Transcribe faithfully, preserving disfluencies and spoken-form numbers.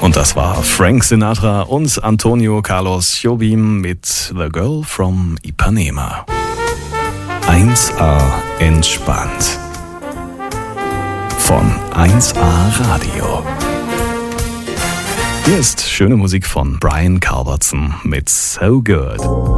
Und das war Frank Sinatra und Antonio Carlos Jobim mit The Girl from Ipanema. eins A entspannt. Von eins A Radio. Hier ist schöne Musik von Brian Culbertson mit So Good.